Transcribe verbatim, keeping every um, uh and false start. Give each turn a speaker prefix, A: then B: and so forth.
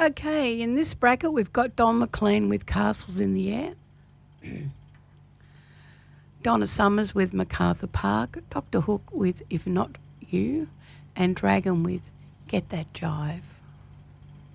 A: Okay, in this bracket we've got Don McLean with Castles in the Air, Donna Summers with MacArthur Park, Doctor Hook with If Not You, and Dragon with Get That Jive.